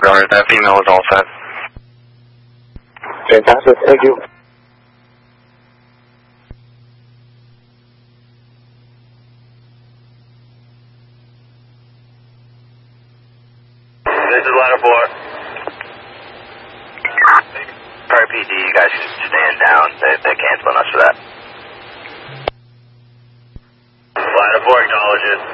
disregard. That female is all set. Fantastic. Thank you. This is ladder 4. RPD, you guys should stand down. They're canceling us for that. Ladder 4 acknowledges.